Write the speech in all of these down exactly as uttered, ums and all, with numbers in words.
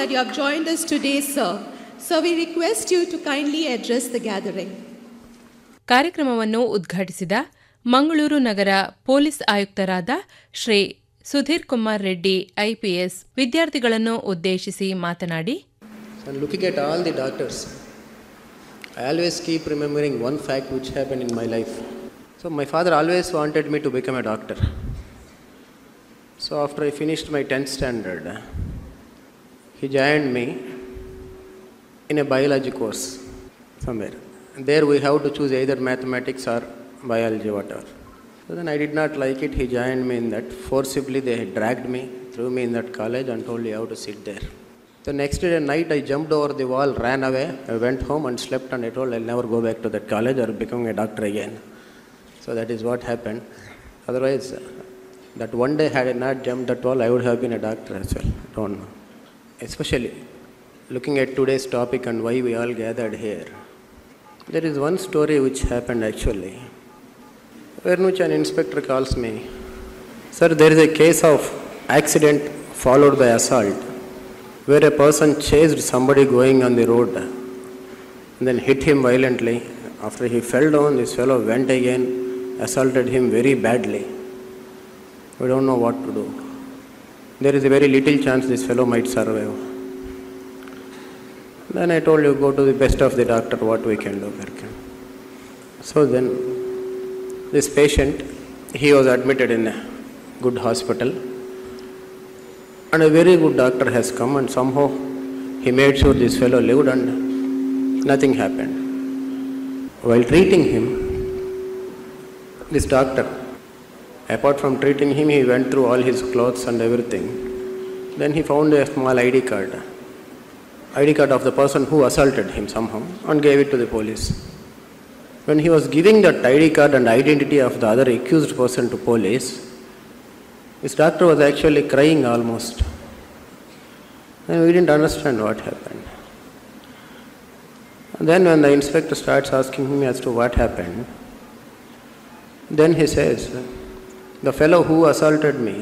that you have joined us today, sir. So we request you to kindly address the gathering. ಕಾರ್ಯಕ್ರಮವನ್ನು ಉದ್ಘಾಟಿಸಿದ ಮಂಗಳೂರು ನಗರ police ಆಯುಕ್ತರಾದ Shri Sudhir Kumar Reddy IPS ವಿದ್ಯಾರ್ಥಿಗಳನ್ನು ಉದ್ದೇಶಿಸಿ ಮಾತನಾಡಿ, And looking at all the doctors, I always keep remembering one fact which happened in my life. So my father always wanted me to become a doctor. So after I finished my tenth standard, he joined me in a biology course somewhere. And there we have to choose either mathematics or biology, whatever. So then I did not like it. He joined me in that. Forcibly they had dragged me, threw me in that college and told you have to sit there. The next day at night I jumped over the wall, ran away. I went home and slept, and I told I'll never go back to that college or become a doctor again. So that is what happened. Otherwise, that one day had I not jumped that wall, I would have been a doctor as well. Don't know. Especially looking at today's topic and why we all gathered here. There is one story which happened actually, where which an inspector calls me, "Sir, there is a case of accident followed by assault, where a person chased somebody going on the road and then hit him violently. After he fell down, this fellow went again, assaulted him very badly. We don't know what to do. There is a very little chance this fellow might survive." Then I told you, go to the best of the doctor, what we can do. So then, this patient, he was admitted in a good hospital, and a very good doctor has come, and somehow he made sure this fellow lived and nothing happened. While treating him, this doctor, apart from treating him, he went through all his clothes and everything. Then he found a small I D card. I D card of the person who assaulted him somehow, and gave it to the police. When he was giving that I D card and identity of the other accused person to police, this doctor was actually crying almost. And we didn't understand what happened. And then when the inspector starts asking him as to what happened, then he says, "The fellow who assaulted me,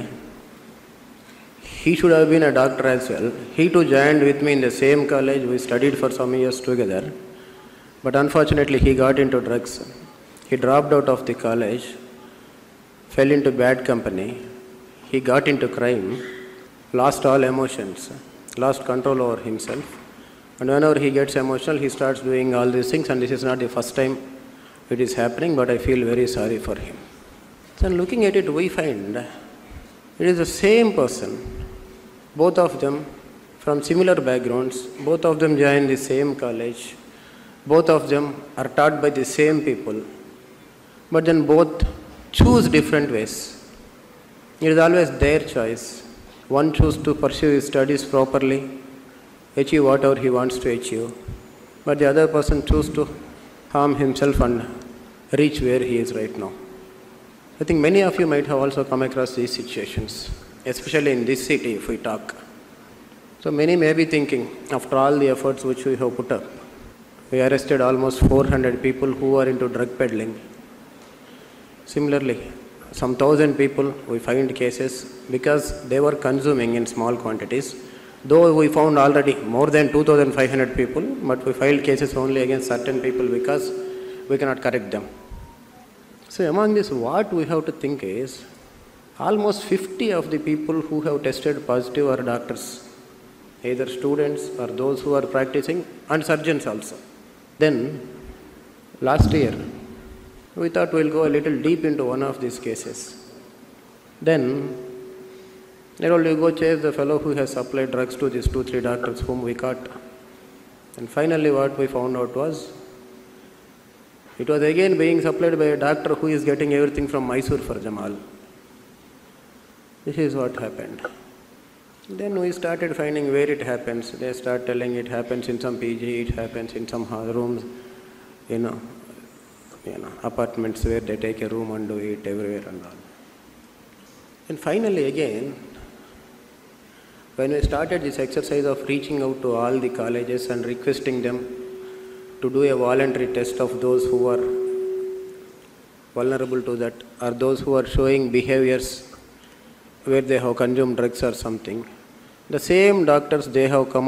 he should have been a doctor as well. He too joined with me in the same college. We studied for some years together. But unfortunately, he got into drugs. He dropped out of the college, fell into bad company. He got into crime, lost all emotions, lost control over himself. And whenever he gets emotional, he starts doing all these things. And this is not the first time it is happening, but I feel very sorry for him." So looking at it, we find it is the same person. Both of them from similar backgrounds, both of them join the same college, both of them are taught by the same people, but then both choose different ways. It is always their choice. One chooses to pursue his studies properly, achieve whatever he wants to achieve, but the other person chooses to harm himself and reach where he is right now. I think many of you might have also come across these situations, especially in this city if we talk. So many may be thinking, after all the efforts which we have put up, we arrested almost four hundred people who are into drug peddling. Similarly, some thousand people we find cases because they were consuming in small quantities. Though we found already more than two thousand five hundred people, but we filed cases only against certain people because we cannot correct them. So among this, what we have to think is, almost fifty of the people who have tested positive are doctors, either students or those who are practicing, and surgeons also. Then, last year, we thought we'll go a little deep into one of these cases. Then, they told you go chase the fellow who has supplied drugs to these two, three doctors whom we caught. And finally what we found out was, it was again being supplied by a doctor who is getting everything from Mysore for Jamal. This is what happened. Then we started finding where it happens. They start telling it happens in some P G, it happens in some rooms, you know, you know, apartments where they take a room and do it everywhere and all. And finally again, when we started this exercise of reaching out to all the colleges and requesting them to do a voluntary test of those who are vulnerable to that, or those who are showing behaviors where they have consumed drugs or something, the same doctors, they have come